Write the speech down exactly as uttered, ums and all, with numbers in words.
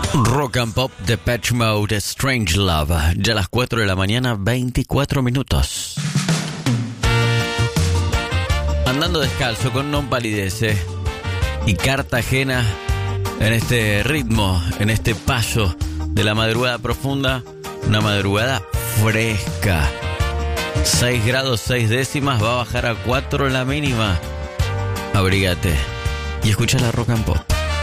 Rock and Pop, Depeche Mode, Strange Love. Ya a las cuatro de la mañana, veinticuatro minutos. Andando descalzo con Non Palidece y Cartagena en este ritmo, en este paso de la madrugada profunda. Una madrugada fresca. seis grados seis décimas, va a bajar a cuatro la mínima. Abrígate y escucha la Rock and Pop.